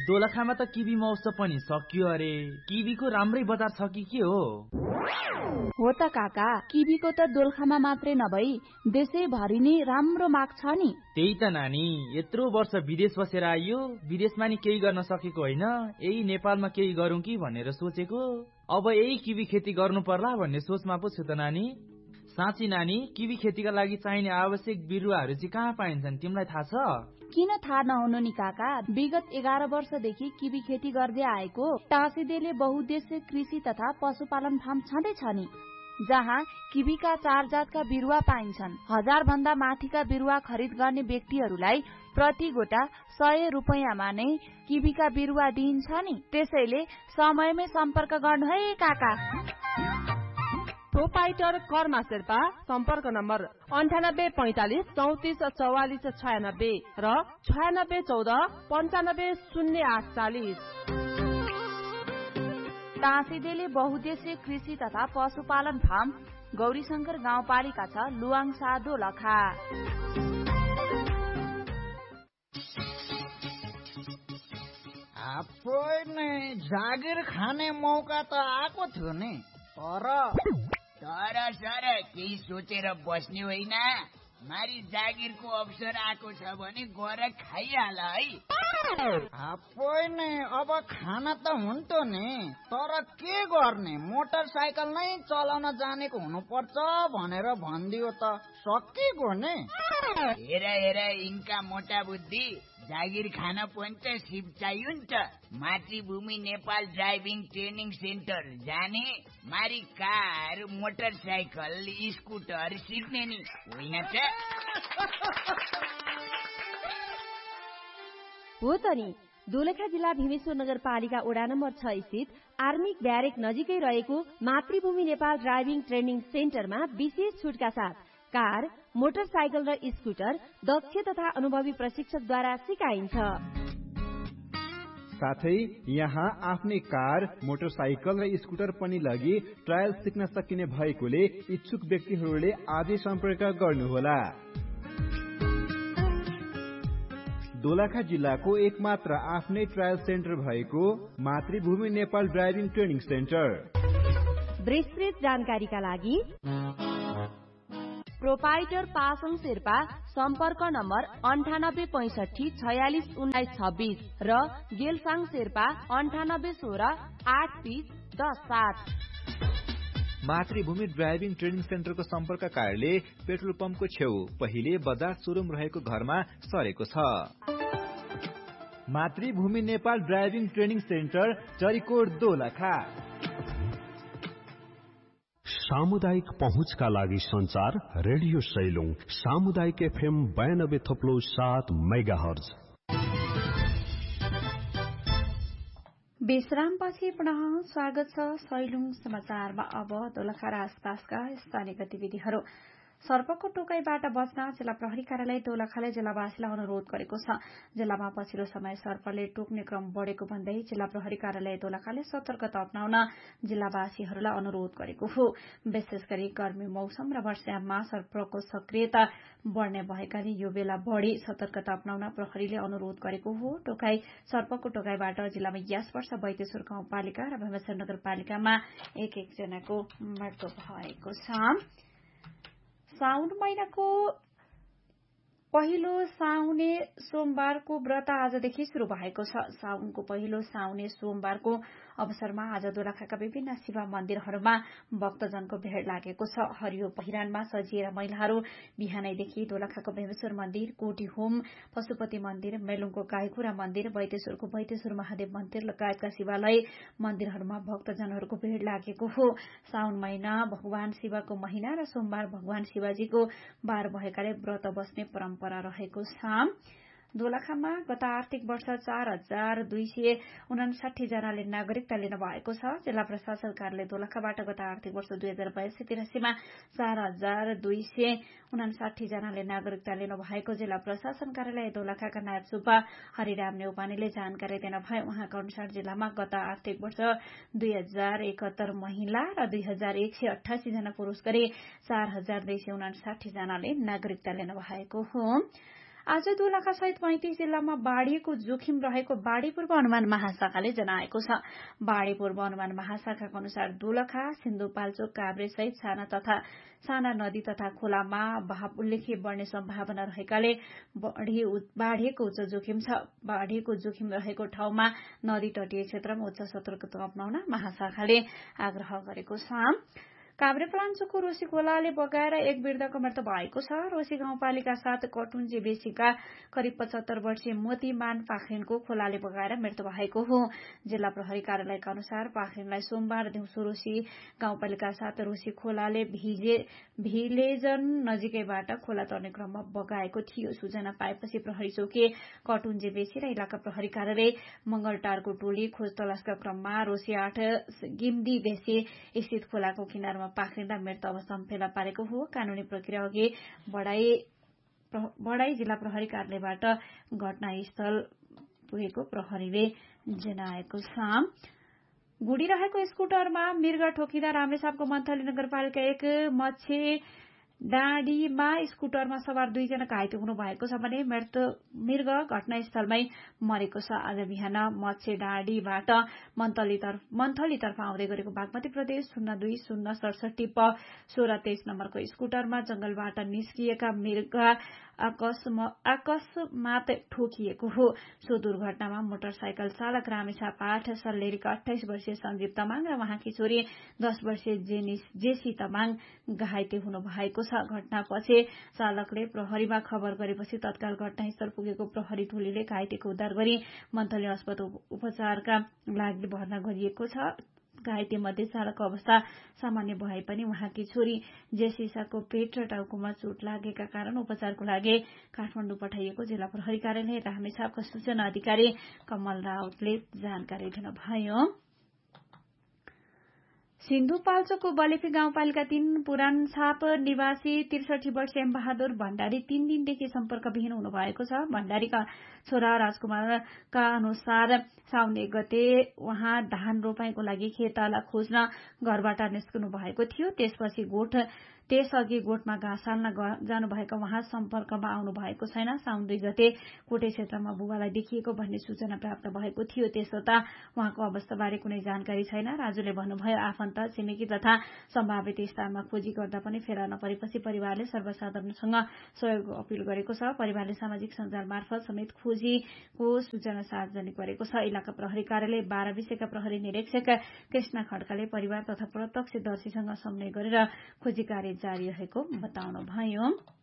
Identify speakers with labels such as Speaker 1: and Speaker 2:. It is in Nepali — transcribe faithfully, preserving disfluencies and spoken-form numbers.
Speaker 1: दोलखामा त किबी महोत्सव पनि सकियो अरे। किबीको राम्रै बजार छ कि के हो?
Speaker 2: हो त काका, किबीको त दोलखामा मात्रै नभई देशैभरि नै राम्रो माग छ नि।
Speaker 1: त्यही त नानी, यत्रो वर्ष विदेश बसेर आइयो, विदेशमा नि केही गर्न सकेको होइन, यही नेपालमा केही गरौँ कि भनेर सोचेको। अब यही किबी खेती गर्नु पर्ला भन्ने सोचमा पो छु त नानी। साँच्ची नानी, किबी खेतीका लागि चाहिने आवश्यक बिरुवाहरू चाहिँ कहाँ पाइन्छन्, तिमीलाई थाहा छ?
Speaker 2: किन थाहा नहुनु नि काका, विगत एघार वर्षदेखि किबी खेती गर्दै आएको टाँसीदेले बहुउद्देश्य कृषि तथा पशुपालन फार्म छँदैछ नि, जहाँ किबीका चार जातका बिरुवा पाइन्छन्। हजार भन्दा माथिका बिरुवा खरिद गर्ने व्यक्तिहरूलाई प्रति गोटा सय रुपियाँमा नै किबीका बिरुवा दिइन्छ नि। त्यसैले समयमै सम्पर्क गर्नु है काका।
Speaker 3: प्रोपाइटर कर्मा शेर्पा, सम्पर्क नम्बर अन्ठानब्बे पैंतालिस चौतिस चौवालिस छयानब्बे र छयानब्बे चौध पन्चानब्बे शून्य आठ चालिस।
Speaker 2: टाँसीदेले बहुउद्देश्य कृषि तथा पशुपालन फार्म, गौरीशंकर गाउँपालिका छ, लुवाङसा दोलखा।
Speaker 4: जागिर खाने मौका त आएको थियो नि, तर
Speaker 5: तर सर केही सोचेर बस्ने होइन। मारी जागिरको अवसर आएको छ भने गएर खाइहाल है।
Speaker 4: नै अब खाना त हुन्थ्यो नि, तर के गर्ने, मोटरसाइकल नै चलाउन जानेको हुनुपर्छ भनेर भनिदियो त सकिएको नि।
Speaker 5: हेर हेर यिनका मोटा बुद्धि, जागिर खान पनि त सिप चाहियो नि त। मातृभूमि नेपाल ड्राइभिङ ट्रेनिङ सेन्टर जाने, मारी कार मोटरसाइकल स्कुटर सिक्ने नि होइन त।
Speaker 3: हो त नि, दोलखा जिल्ला भीमेश्वर नगरपालिका वडा नम्बर छ स्थित आर्मी ब्यारेक नजिकै रहेको मातृभूमि नेपाल ड्राइभिङ ट्रेनिङ सेन्टरमा विशेष छुटका साथ कार, मोटरसाइकल र स्कुटर दक्ष तथा अनुभवी प्रशिक्षकद्वारा सिकाइन्छ।
Speaker 6: साथै यहाँ आफ्नै कार, मोटरसाइकल र स्कुटर पनि लगी ट्रायल सिक्न सकिने भएकोले इच्छुक व्यक्तिहरूले आजै सम्पर्क गर्नुहोला। दोलखा जिल्लाको एकमात्र आफ्नै ट्रायल सेन्टर भएको मातृभूमि नेपाल ड्राइभिङ ट्रेनिङ सेन्टर।
Speaker 3: विस्तृत जानकारीका लागि
Speaker 2: प्रोपाइटर पासङ शेर्पा, सम्पर्क नम्बर अन्ठानब्बे पैंसठी छयालिस उन्नाइस छब्बिस र गेलसाङ शेर्पा अन्ठानब्बे सोह्र आठ बिस दस सात।
Speaker 6: मातृभूमि ड्राइभिङ ट्रेनिङ सेन्टरको सम्पर्क कार्यालय पेट्रोल पम्पको छेउ पहिले बजार सोरुम रहेको घरमा सरेको छ। मातृभूमि Nepal driving training centre, Charikot, Dolakha.
Speaker 7: सामुदायिक पहुँचका लागि संचार रेडियो सैलुङ, सामुदायिक एफएम बयानब्बे थप्लो सात मेगाहर्ज।
Speaker 8: विश्रामपछि पुनः स्वागत छ सैलुङ समाचारमा। अब दोलखा र आसपासका स्थानीय गतिविधिहरू। सर्पको टोकाइबाट बच्न जिल्ला प्रहरी कार्यालय दोलखाले जिल्लावासीलाई अनुरोध गरेको छ। जिल्लामा पछिल्लो समय सर्पले टोक्ने क्रम बढ़ेको भन्दै जिल्ला प्रहरी कार्यालय दोलखाले सतर्कता अपनाउन जिल्लावासीहरूलाई अनुरोध गरेको हो। विशेष गरी गर्मी मौसम र वर्षायाममा सर्पको सक्रियता बढ़ने भएकाले यो बेला बढ़ी सतर्कता अपनाउन प्रहरीले अनुरोध गरेको हो। टोकाई सर्पको टोकाइबाट जिल्लामा यस वर्ष बैतेश्वर गाउँपालिका र भीमेश्वर नगरपालिकामा एक एकजनाको मृत्यु भएको छ। साउन महिनाको पहिलो साउने सोमबारको व्रत आजदेखि शुरू भएको छ। साउनको पहिलो साउने सोमबारको अवसरमा आज दोलखाका विभिन्न शिव मन्दिरहरूमा भक्तजनको भेड़ लागेको छ। हरियो पहिरानमा सजिएर महिलाहरू बिहानैदेखि दोलखाको भीमेश्वर मन्दिर, कोटी होम, पशुपति मन्दिर, मेलुङको गाईघोडा मन्दिर, बैतेश्वरको बैतेश्वर महादेव मन्दिर लगायतका शिवालय मन्दिरहरूमा भक्तजनहरूको भेड़ लागेको हो। साउन महिना भगवान शिवको महिना र सोमबार भगवान शिवजीको बार भएकाले व्रत बस्ने परम्परा रहेको छ। दोलखामा गत आर्थिक वर्ष चार हजार दुई सय उनासाठी जनाले नागरिकता लिनु भएको छ। जिल्ला प्रशासन कार्यालय दोलखाबाट गत आर्थिक वर्ष दुई हजार बयासी तिरासीमा चार हजार दुई सय उनासाठी जनाले नागरिकता लिनु भएको जिल्ला प्रशासन कार्यालय दोलखाका नायब सुब्बा हरिराम नेउपानेले जानकारी दिनुभयो। उहाँका अनुसार जिल्लामा गत आर्थिक वर्ष दुई हजार एकहत्तर महिला र दुई हजार एक सय अठासी जना पुरूष गरी चार हजार दुई सय उनासाठी जनाले नागरिकता लिनु भएको हो। आज दोलखा सहित पैंतिस जिल्लामा बाढ़ीको जोखिम रहेको बाढ़ी पूर्व अनुमान महाशाखाले जनाएको छ। बाढ़ी पूर्व अनुमान महाशाखाको अनुसार दोलखा, सिन्धुपाल्चोक, काभ्रे सहित साना तथा साना नदी तथा खोलामा बहाव उल्लेख्य बढ्ने सम्भावना रहेकाले बाढ़ीको उच्च जोखिम छ। बाढ़ीको जोखिम रहेको ठाउँमा नदी तटीय क्षेत्रमा उच्च सतर्कता अप्नाउन महाशाखाले आग्रह गरेको छ। काभ्रे पलाञ्चोकको रोशी खोलाले बगाएर एक वृद्धको मृत्यु भएको छ। रोशी गाउँपालिका साथ कटुन्जे बेसीका करिब पचहत्तर वर्षीय मोतीमान पाखरिनको खोलाले बगाएर मृत्यु भएको हो। जिल्ला प्रहरी कार्यालयका अनुसार पाखरिनलाई सोमबार दिउँसो रोशी गाउँपालिका साथ रोशी खोलाले भिजे भिलेजन नजिकैबाट खोला तर्ने क्रममा बगाएको थियो। सूचना पाएपछि प्रहरी चौकी कटुन्जे बेसी र इलाका प्रहरी कार्यालय मंगलटारको टोली खोज तलासका क्रममा रोशी आठ गिम्दी बेसी स्थित खोलाको किनारमा पाखरिँदा मृत अवस्थामा फेला पारेको हो। कानूनी प्रक्रिया अघि बढाई जिल्ला प्रहरी कार्यालयबाट घटनास्थल पुगेको प्रहरीले जनाएको छ। गुडिरहेको स्कुटरमा मृग ठोकिँदा रामेछापको मन्थली नगरपालिका एक मच्छे डाँडीमा स्कुटरमा सवार दुईजना घाइते हुनु भएको छ भने मृग घटनास्थलमै मरेको छ। आज बिहान मच्छे डाँडीबाट मन्थलीतर्फ आउँदै गरेको बागमती प्रदेश शून्य दुई शून्य सडसठी प सोह्र तेइस नम्बरको स्कुटरमा जंगलबाट निस्किएका मृग अकस्मात ठोकिएको हो। सो दुर्घटनामा मोटरसाइकल चालक रामेछाप आठ सल्लेरीका अठाइस वर्षीय सञ्जीव तमाङ र उहाँकी छोरी दस वर्षीय जेसी तमाङ घाइते हुनु भएको छ। घटनापछि चालकले प्रहरीमा खबर गरेपछि तत्काल घटनास्थल पुगेको प्रहरी टोलीले घाइतेको उद्धार गरी मन्थली अस्पताल उपचारका लागि भर्ना गरिएको छ। घाइते मध्ये चालकको अवस्था सामान्य भए पनि उहाँकी छोरी जेसिसाको पेट र टाउकोमा चोट लागेका कारण उपचारको लागि काठमाडौँ पठाइएको जिल्ला प्रहरी कार्यालय रामेछापका सूचना अधिकारी कमल राउतले जानकारी दिनुभयो। सिन्धुपाल्चोकको बलेफी गाउँपालिका तीन पुरान छाप निवासी त्रिसठी वर्षीय एमबहादुर भण्डारी तीन दिनदेखि सम्पर्कविहीन हुनुभएको छ। भण्डारीका छोरा राजकुमारका अनुसार साउन एक गते उहाँ धान रोपाईको लागि खेताला खोज्न घरबाट निस्कनु भएको थियो। त्यसपछि गोठ त्यसअघि गोठमा घाँस हाल्न जानुभएका उहाँ सम्पर्कमा आउनु भएको छैन। साउन दुई गते कोटे क्षेत्रमा बुबालाई देखिएको भन्ने सूचना प्राप्त भएको थियो। त्यसोता उहाँको अवस्थाबारे कुनै जानकारी छैन। राजुले भन्नुभयो, आफन्त छिमेकी तथा सम्भावित स्थानमा खोजी गर्दा पनि फेला नपरेपछि परिवारले सर्वसाधारणसँग सहयोग अपील गरेको छ। परिवारले सामाजिक सञ्जाल मार्फत समेत खोजीको सूचना सार्वजनिक गरेको छ। इलाका प्रहरी कार्यालय बाह्र विषयका प्रहरी निरीक्षक कृष्ण खड्काले परिवार तथा प्रत्यक्षदर्शीसँग समन्वय गरेर खोजी कार्य जारी रहेको बताउनुभयो।